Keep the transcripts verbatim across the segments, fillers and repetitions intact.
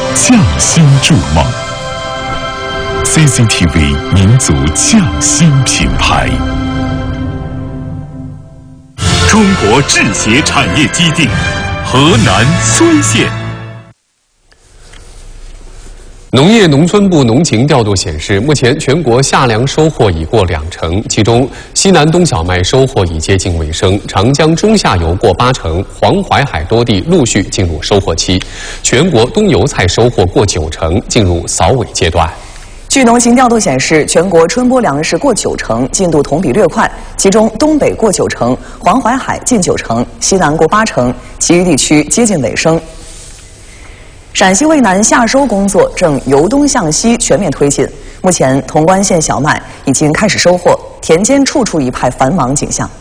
匠心筑梦 ，C C T V 民族匠心品牌。中国制鞋产业基地，河南睢县。农业农村部农情调度显示，目前全国夏粮收获已过两成，其中西南冬小麦收获已接近尾声，长江中下游过八成，黄淮海多地陆续进入收获期，全国冬油菜收获过九成，进入扫尾阶段。 据农情调度显示，全国春播粮食过九成，进度同比略快，其中东北过九成，黄淮海近九成，西南过八成，其余地区接近尾声。陕西渭南夏收工作正由东向西全面推进，目前潼关县小麦已经开始收获，田间处处一派繁忙景象。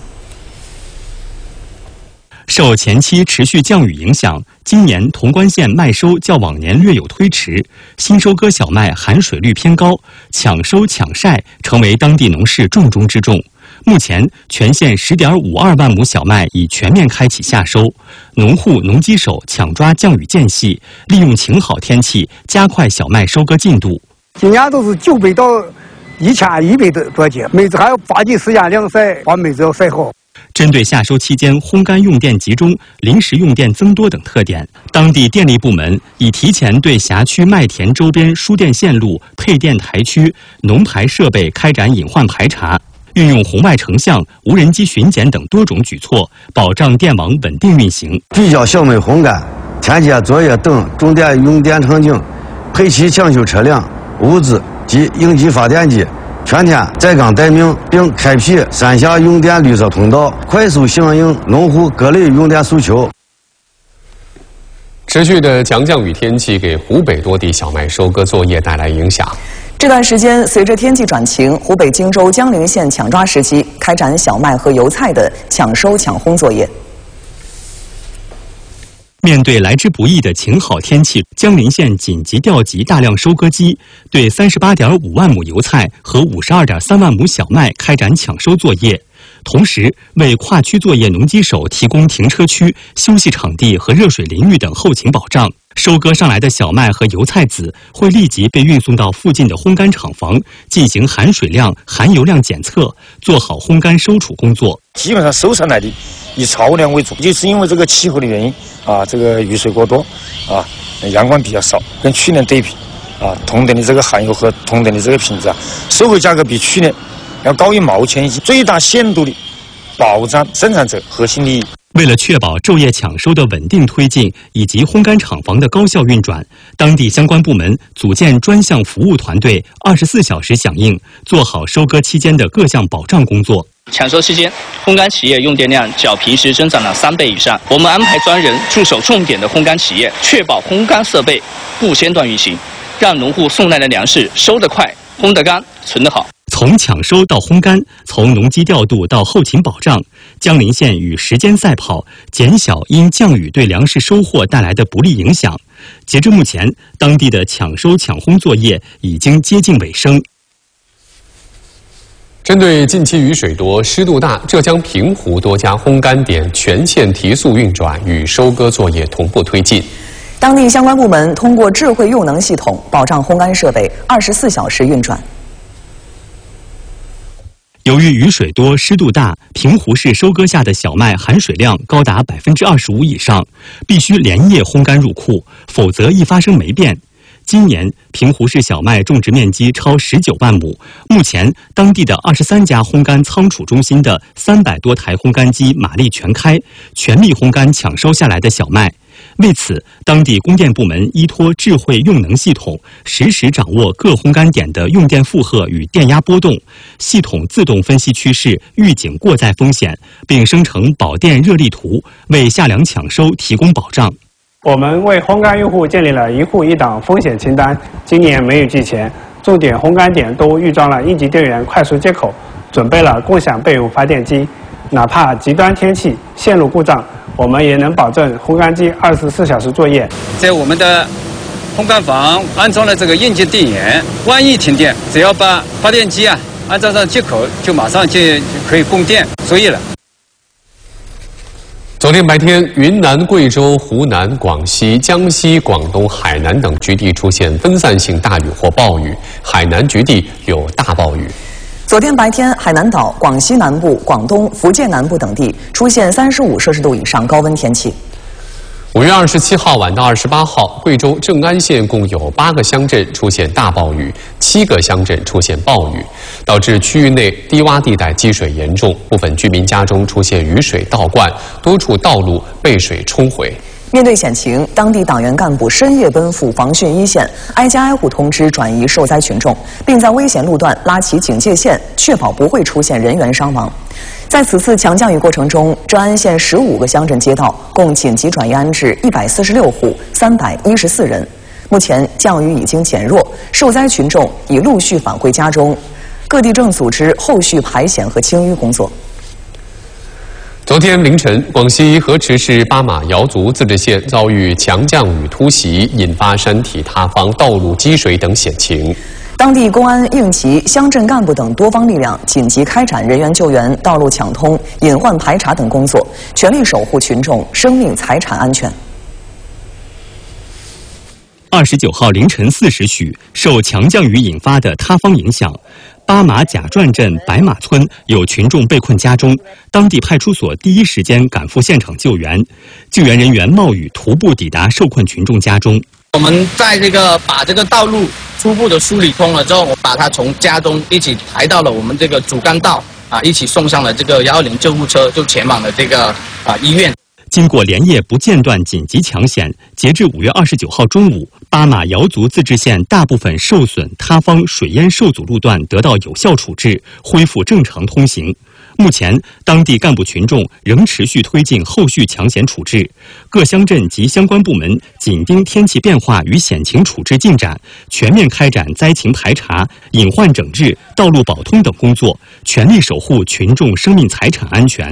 受前期持续降雨影响，今年潼关县麦收较往年略有推迟，新收割小麦含水率偏高，抢收抢晒成为当地农事重中之重。目前，全县十点五二万亩小麦已全面开启夏收，农户、农机手抢抓降雨间隙，利用晴好天气加快小麦收割进度。 今年都是九百到一千一百多多斤，每次还要抓紧时间晾晒，把麦子要晒好。 针对夏收期间烘干用电集中、临时用电增多等特点，当地电力部门已提前对辖区麦田周边输电线路、配电台区、农排设备开展隐患排查。运用红外成像、无人机巡检等多种举措，保障电网稳定运行。 聚焦小麦烘干、田间作业等重点用电场景，配齐抢修车辆、物资及应急发电机，全天载岗待命，并开辟三峡用电绿色通道，快速响应农户各类用电诉求。 持续的强降雨天气给湖北多地小麦收割作业带来影响。 这段时间，随着天气转晴，湖北荆州江陵县抢抓时机，开展小麦和油菜的抢收抢烘作业。 面对来之不易的晴好天气，江陵县紧急调集大量收割机，对三十八点五万亩油菜和五十二点三万亩小麦开展抢收作业。同时，为跨区作业农机手提供停车区、休息场地和热水淋浴等后勤保障。收割上来的小麦和油菜籽会立即被运送到附近的烘干厂房进行含水量、含油量检测，做好烘干收储工作。 基本上收上来的以超量为主，就是因为这个气候的原因啊，这个雨水过多啊，阳光比较少，跟去年对比啊，同等的这个含油和同等的这个品质啊，收购价格比去年要高一毛钱一斤，最大限度的保障生产者核心利益。 为了确保昼夜抢收的稳定推进以及烘干厂房的高效运转，当地相关部门组建专项服务团队，二十四小时响应，做好收割期间的各项保障工作。 抢收期间，烘干企业用电量较平时增长了三倍以上。我们安排专人驻守重点的烘干企业，确保烘干设备不间断运行，让农户送来的粮食收得快、烘得干、存得好。 从抢收到烘干，从农机调度到后勤保障，江陵县与时间赛跑，减小因降雨对粮食收获带来的不利影响。截至目前，当地的抢收抢烘作业已经接近尾声。 针对近期雨水多、湿度大，浙江平湖多家烘干点全线提速运转，与收割作业同步推进。 当地相关部门通过智慧用能系统，保障烘干设备二十四小时运转。 由于雨水多、湿度大，平湖市收割下的小麦含水量高达百分之二十五以上，必须连夜烘干入库，否则易发生霉变。今年平湖市小麦种植面积超十九万亩，目前当地的二十三家烘干仓储中心的三百多台烘干机马力全开，全力烘干抢收下来的小麦。为此，当地供电部门依托智慧用能系统，实时掌握各烘干点的用电负荷与电压波动，系统自动分析趋势，预警过载风险，并生成保电热力图，为夏粮抢收提供保障。 我们为烘干用户建立了一户一档风险清单，今年梅雨季前，重点烘干点都预装了应急电源快速接口，准备了共享备用发电机，哪怕极端天气、线路故障，我们也能保证烘干机二十四小时作业。 在我们的烘干房安装了这个应急电源，万一停电，只要把发电机啊安装上接口，就马上就可以供电作业了。 昨天白天，云南、贵州、湖南、广西、江西、广东、海南等局地出现分散性大雨或暴雨，海南局地有大暴雨。 昨天白天，海南岛、广西南部、广东、福建南部等地出现三十五摄氏度以上高温天气。 五月二十七号晚到二十八号，贵州正安县共有八个乡镇出现大暴雨，七个乡镇出现暴雨，导致区域内低洼地带积水严重，部分居民家中出现雨水倒灌，多处道路被水冲毁。 面对险情，当地党员干部深夜奔赴防汛一线，挨家挨户通知转移受灾群众，并在危险路段拉起警戒线，确保不会出现人员伤亡。在此次强降雨过程中，正安县十五个乡镇街道共紧急转移安置一百四十六户三百一十四人。目前降雨已经减弱，受灾群众已陆续返回家中，各地正组织后续排险和清淤工作。 昨天凌晨，广西河池市巴马瑶族自治县遭遇强降雨突袭，引发山体塌方、道路积水等险情。 当地公安、应急、乡镇干部等多方力量紧急开展人员救援、道路抢通、隐患排查等工作，全力守护群众生命财产安全。 二十九号凌晨四时许，受强降雨引发的塌方影响，巴马贾转镇白马村有群众被困家中，当地派出所第一时间赶赴现场救援，救援人员冒雨徒步抵达受困群众家中。 我们在这个把这个道路初步的梳理通了之后，我把他从家中一起抬到了我们这个主干道啊，一起送上了这个幺二零救护车，就前往了这个啊医院。 经过连夜不间断紧急抢险，截至五月二十九号中午，巴马瑶族自治县大部分受损、塌方、水淹受阻路段得到有效处置，恢复正常通行。目前，当地干部群众仍持续推进后续抢险处置，各乡镇及相关部门紧盯天气变化与险情处置进展，全面开展灾情排查、隐患整治、道路保通等工作，全力守护群众生命财产安全。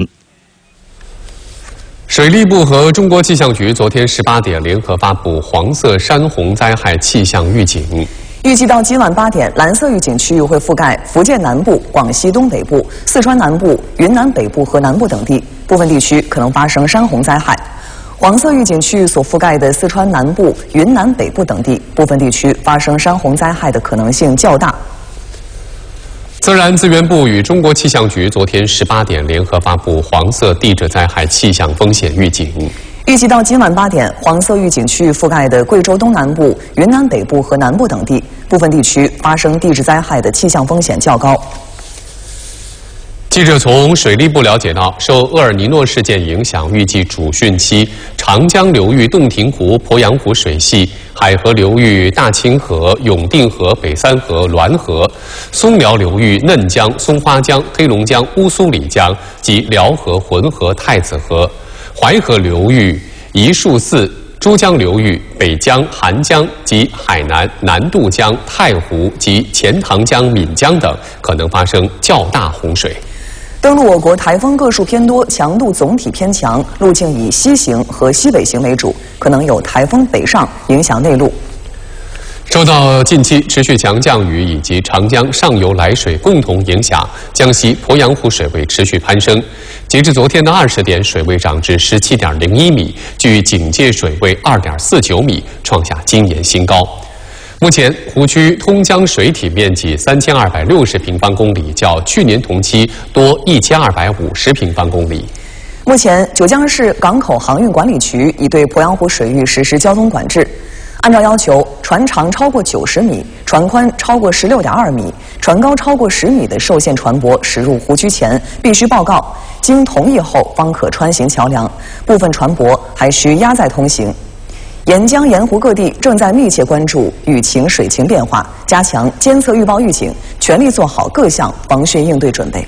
水利部和中国气象局昨天十八点联合发布黄色山洪灾害气象预警。 预计到今晚八点，蓝色预警区域会覆盖福建南部、广西东北部、四川南部、云南北部和南部等地，部分地区可能发生山洪灾害。黄色预警区域所覆盖的四川南部、云南北部等地，部分地区发生山洪灾害的可能性较大。 自然资源部与中国气象局昨天十八点联合发布黄色地质灾害气象风险预警。 预计到今晚八点，黄色预警区域覆盖的贵州东南部、云南北部和南部等地，部分地区发生地质灾害的气象风险较高。 记者从水利部了解到，受厄尔尼诺事件影响，预计主汛期长江流域洞庭湖、鄱阳湖水系、海河流域大清河、永定河、北三河、滦河、松辽流域嫩江、松花江、黑龙江乌苏里江及辽河、浑河、太子河、淮河流域宜树寺、珠江流域北江、韩江及海南南渡江、太湖及钱塘江、岷江等可能发生较大洪水。 登陆我国台风个数偏多，强度总体偏强，路径以西行和西北行为主，可能有台风北上影响内陆。 受到近期持续强降雨以及长江上游来水共同影响，江西鄱阳湖水位持续攀升。截至昨天的二十点，水位涨至十七点零一米，距警戒水位二点四九米，创下今年新高。目前，湖区通江水体面积三千二百六十平方公里，较去年同期多一千二百五十平方公里。 目前，九江市港口航运管理局已对鄱阳湖水域实施交通管制。按照要求，船长超过九十米、船宽超过十六点二米、船高超过十米的受限船舶驶入湖区前，必须报告，经同意后方可穿行桥梁。部分船舶还需压载通行。沿江沿湖各地正在密切关注雨情水情变化，加强监测预报预警，全力做好各项防汛应对准备。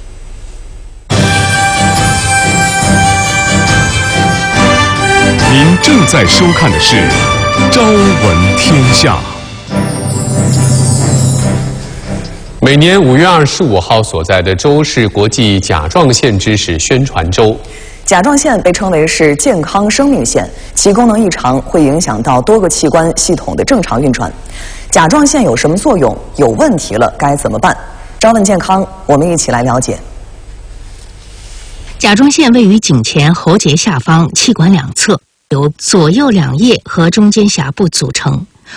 您正在收看的是《朝闻天下》。 每年五月二十五号所在的周是国际甲状腺知识宣传周。 甲状腺被称为是健康生命线，其功能异常会影响到多个器官系统的正常运转。甲状腺有什么作用？有问题了该怎么办？朝问健康，我们一起来了解。 甲状腺位于颈前喉结下方，气管两侧，由左右两叶和中间峡部组成。